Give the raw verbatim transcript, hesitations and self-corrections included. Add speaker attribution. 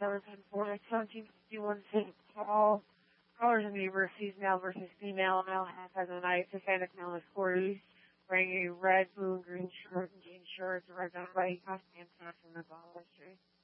Speaker 1: seven ten four, seventeen fifty-one Saint Paul. Callers and neighbor sees male versus female. Male has a knife, Hispanic male is forty, wearing a red, blue, and green shirt and jean shorts, red on right costume pants from the Dollar Tree.